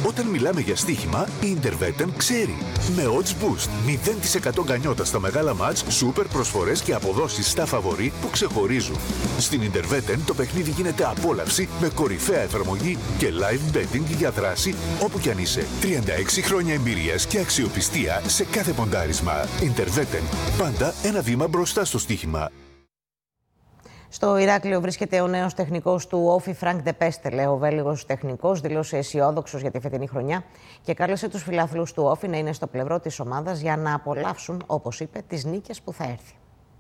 Όταν μιλάμε για στοίχημα, η Interwetten ξέρει. Με odds boost, 0% γκανιότα στα μεγάλα μάτς, σούπερ προσφορές και αποδόσεις στα φαβορί που ξεχωρίζουν. Στην Interwetten το παιχνίδι γίνεται απόλαυση με κορυφαία εφαρμογή και live betting για δράση όπου κι αν είσαι. 36 χρόνια εμπειρίας και αξιοπιστία σε κάθε ποντάρισμα. Interwetten. Πάντα ένα βήμα μπροστά στο στοίχημα. Στο Ηράκλειο βρίσκεται ο νέος τεχνικός του Όφη, Φρανκ Ντεπέστελε. Ο Βέλγος τεχνικός δήλωσε αισιόδοξος για τη φετινή χρονιά και κάλεσε τους φιλάθλους του Όφη να είναι στο πλευρό της ομάδας για να απολαύσουν, όπως είπε, τις νίκες που θα έρθει.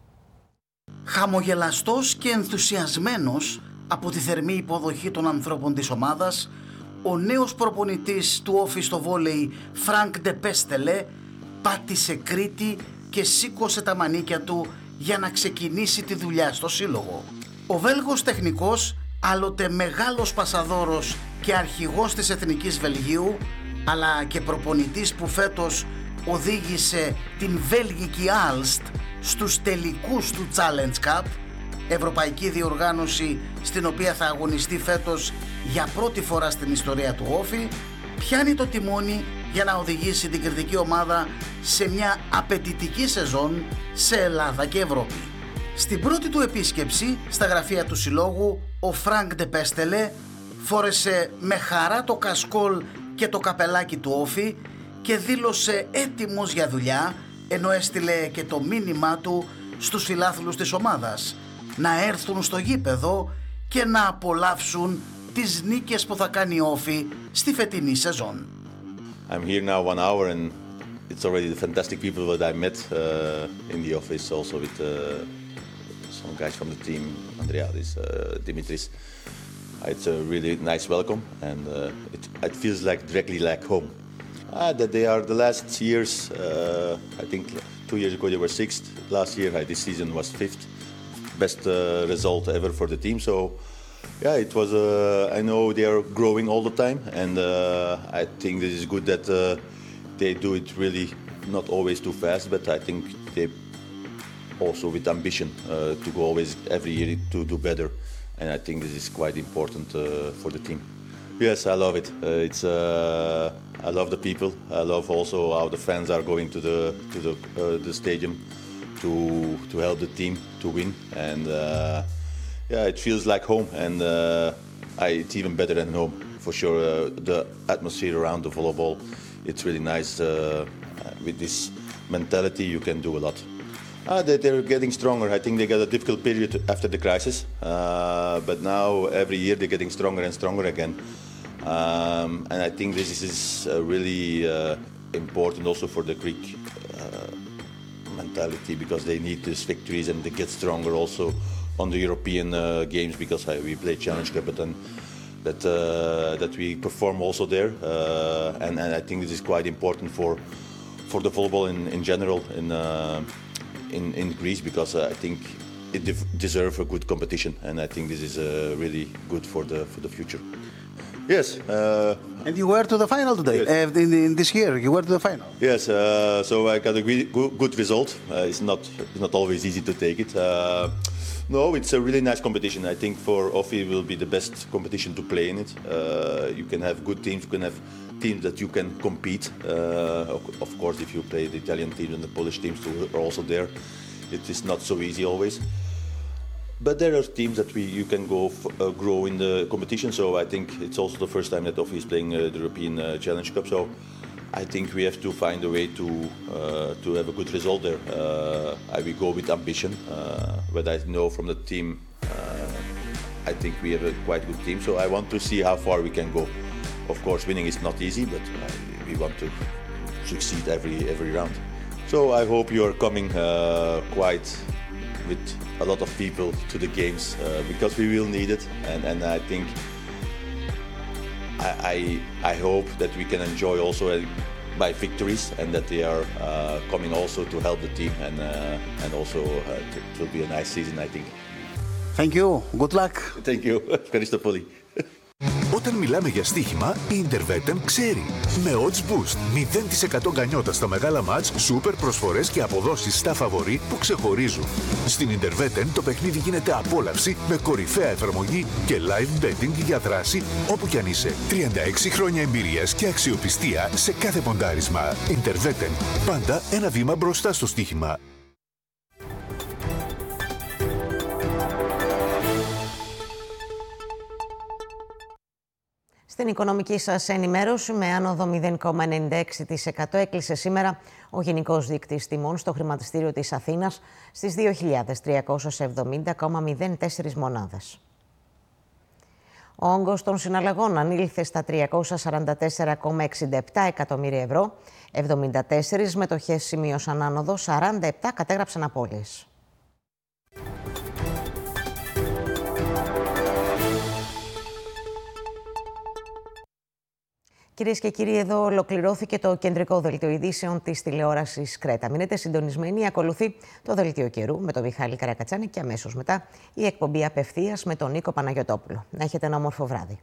Χαμογελαστός και ενθουσιασμένος από τη θερμή υποδοχή των ανθρώπων της ομάδας, ο νέος προπονητής του Όφη στο βόλεϊ, Φρανκ Ντεπέστελε, πάτησε Κρήτη και σήκωσε τα μανίκια του για να ξεκινήσει τη δουλειά στο σύλλογο. Ο Βέλγος τεχνικός, άλλοτε μεγάλος πασαδόρος και αρχηγός της Εθνικής Βελγίου, αλλά και προπονητής που φέτος οδήγησε την Βέλγικη Άλστ στους τελικούς του Challenge Cup, ευρωπαϊκή διοργάνωση στην οποία θα αγωνιστεί φέτος για πρώτη φορά στην ιστορία του Όφη, πιάνει το τιμόνι για να οδηγήσει την κριτική ομάδα σε μια απαιτητική σεζόν σε Ελλάδα και Ευρώπη. Στην πρώτη του επίσκεψη στα γραφεία του συλλόγου, ο Φρανκ Ντεπέστελε φόρεσε με χαρά το κασκόλ και το καπελάκι του Όφη και δήλωσε έτοιμος για δουλειά, ενώ έστειλε και το μήνυμά του στους φιλάθλους της ομάδας να έρθουν στο γήπεδο και να απολαύσουν τις νίκες που θα κάνει ο Όφη στη φετινή σεζόν. I'm here now 1 hour and it's already the fantastic people that I met in the office, also with some guys from the team, Andreadis, Dimitris. It's a really nice welcome and it feels like directly like home. That they are the last years, I think 2 years ago they were 6th, last year this season was 5th, best result ever for the team, so yeah, it was. I know they are growing all the time, and I think this is good that they do it really not always too fast, but I think they also with ambition to go always every year to do better, and I think this is quite important for the team. Yes, I love it. I love the people. I love also how the fans are going to the stadium to help the team to win, and. Yeah, it feels like home, and it's even better than home for sure. The atmosphere around the volleyball, it's really nice. With this mentality, you can do a lot. They're getting stronger. I think they got a difficult period after the crisis, but now every year they're getting stronger and stronger again. And I think this is really important also for the Greek mentality, because they need these victories and they get stronger also on the European games, because we play Challenge Cup, but then that we perform also there, and I think this is quite important for the volleyball in general in Greece, because I think it deserves a good competition, and I think this is really good for the future. Yes. And you were to the final today. Yes. In this year, you were to the final. Yes. So I got a good result. It's not always easy to take it. No, it's a really nice competition. I think for Ofi it will be the best competition to play in it. You can have good teams, you can have teams that you can compete. Of course, if you play the Italian teams and the Polish teams who are also there, it is not so easy always. But there are teams that you can grow in the competition. So I think it's also the first time that Ofi is playing the European Challenge Cup. So I think we have to find a way to have a good result there. I will go with ambition, but I know from the team, I think we have a quite good team. So I want to see how far we can go. Of course, winning is not easy, but we want to succeed every round. So I hope you are coming quite with a lot of people to the games, because we will need it, and I think. I hope that we can enjoy also by victories, and that they are coming also to help the team, and also it will be a nice season, I think. Thank you. Good luck. Thank you. Ευχαριστώ πολύ. Όταν μιλάμε για στοίχημα, η Intervetten ξέρει. Με odds boost, 0% γκανιότα στα μεγάλα μάτς, σούπερ προσφορές και αποδόσεις στα φαβορί που ξεχωρίζουν. Στην Intervetten το παιχνίδι γίνεται απόλαυση με κορυφαία εφαρμογή και live betting για δράση όπου κι αν είσαι. 36 χρόνια εμπειρίας και αξιοπιστία σε κάθε ποντάρισμα. Intervetten. Πάντα ένα βήμα μπροστά στο στοίχημα. Στην οικονομική σας ενημέρωση, με άνοδο 0,96% έκλεισε σήμερα ο Γενικός Δείκτης Τιμών στο χρηματιστήριο της Αθήνας στις 2.370,04 μονάδες. Ο όγκος των συναλλαγών ανήλθε στα 344,67 εκατομμύρια ευρώ, 74 μετοχές σημείωσαν άνοδο, 47 κατέγραψαν απώλειες. Κυρίες και κύριοι, εδώ ολοκληρώθηκε το κεντρικό δελτίο ειδήσεων της τηλεόρασης Κρέτα. Μείνετε συντονισμένοι, ακολουθεί το δελτίο καιρού με τον Μιχάλη Καρακατσάνη και αμέσως μετά η εκπομπή Απευθείας με τον Νίκο Παναγιωτόπουλο. Να έχετε ένα όμορφο βράδυ.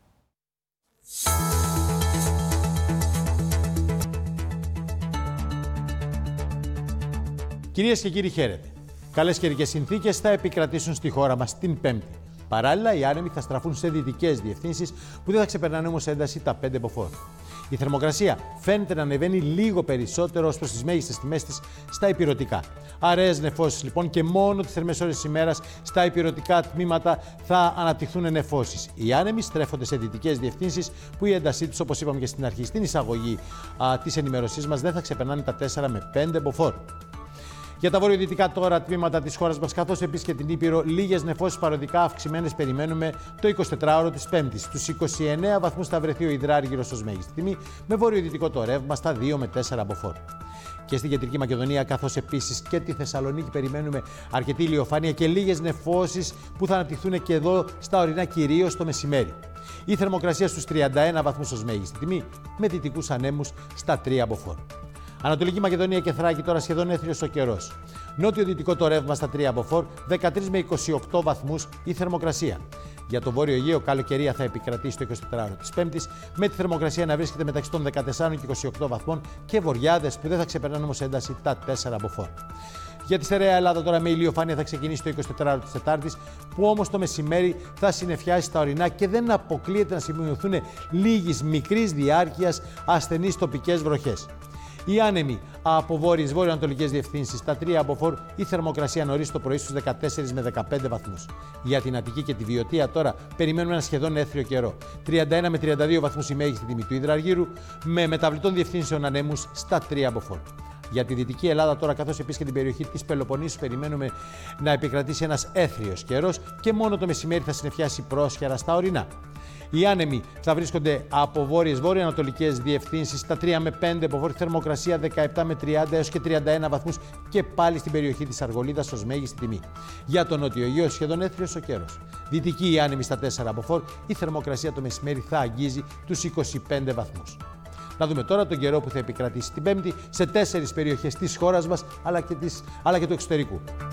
Κυρίες και κύριοι, χαίρετε. Καλές καιρικές συνθήκες θα επικρατήσουν στη χώρα μας την Πέμπτη. Παράλληλα, οι άνεμοι θα στραφούν σε δυτικές διευθύνσεις που δεν θα ξεπερνάνε όμως ένταση τα 5 μποφόρ. Η θερμοκρασία φαίνεται να ανεβαίνει λίγο περισσότερο ως προς τις μέγιστες τιμές της στα ηπειρωτικά. Αραιές νεφώσεις λοιπόν και μόνο τις θερμές ώρες της ημέρας στα ηπειρωτικά τμήματα θα αναπτυχθούν νεφώσεις. Οι άνεμοι στρέφονται σε δυτικές διευθύνσεις που η έντασή τους, όπως είπαμε και στην αρχή στην εισαγωγή της ενημέρωσής μας, δεν θα ξεπερνάνε τα 4 με 5 μποφόρ. Για τα βορειοδυτικά τώρα τμήματα της χώρας μας, καθώς επίσης και την Ήπειρο, λίγες νεφώσεις παροδικά αυξημένες περιμένουμε το 24ωρο της Πέμπτης. Στους 29 βαθμούς θα βρεθεί ο υδράργυρος ως μέγιστη τιμή, με βορειοδυτικό το ρεύμα στα 2 με 4 μποφόρ. Και στην Κεντρική Μακεδονία, καθώς επίσης και τη Θεσσαλονίκη, περιμένουμε αρκετή ηλιοφάνεια και λίγες νεφώσεις που θα αναπτυχθούν και εδώ στα ορεινά, κυρίως το μεσημέρι. Η θερμοκρασία στους 31 βαθμούς ως μέγιστη τιμή, με δυτικούς ανέμους στα 3 μποφόρ. Ανατολική Μακεδονία και Θράκη τώρα σχεδόν έθριος ο καιρός. Νότιο-δυτικό το ρεύμα στα 3 μποφόρ, 13 με 28 βαθμούς η θερμοκρασία. Για το Βόρειο Αιγαίο, καλοκαιρία θα επικρατήσει το 24ωρο της Πέμπτης, με τη θερμοκρασία να βρίσκεται μεταξύ των 14 και 28 βαθμών και βοριάδες που δεν θα ξεπερνάνε όμως ένταση τα 4 μποφόρ. Για τη στερεά Ελλάδα τώρα με ηλιοφάνεια θα ξεκινήσει το 24ωρο της Τετάρτης, που όμως το μεσημέρι θα συννεφιάσει στα ορεινά και δεν αποκλείεται να σημειωθούν λίγης μικρής διάρκειας ασθενείς τοπικές βροχές. Οι άνεμοι από βόρειες βορειοανατολικές διευθύνσεις στα 3 μποφόρ, η θερμοκρασία νωρίς το πρωί στους 14 με 15 βαθμούς. Για την Αττική και τη Βιωτία τώρα περιμένουμε ένα σχεδόν έθριο καιρό. 31 με 32 βαθμούς η μέγιστη τιμή του υδραργύρου, με μεταβλητών διευθύνσεων ανέμους στα 3 μποφόρ. Για τη Δυτική Ελλάδα τώρα, καθώς επίσης και την περιοχή της Πελοποννήσου, περιμένουμε να επικρατήσει ένας έθριος καιρός και μόνο το μεσημέρι θα συννεφιάσει πρόσχερα στα ορεινά. Οι άνεμοι θα βρίσκονται από βόρειες βορειοανατολικές διευθύνσεις στα 3 με 5 μποφόρ, θερμοκρασία 17 με 30 έως και 31 βαθμούς και πάλι στην περιοχή της Αργολίδας ως μέγιστη τιμή. Για τον Νότιο Αιγαίο σχεδόν έθριος ο καιρός. Δυτική οι άνεμοι στα 4 болохоор, η θερμοκρασία το μεσημέρι θα αγγίζει τους 25 βαθμούς. Να δούμε τώρα τον καιρό που θα επικρατήσει την Πέμπτη σε 4 περιοχές της χώρας μας αλλά και του εξωτερικού.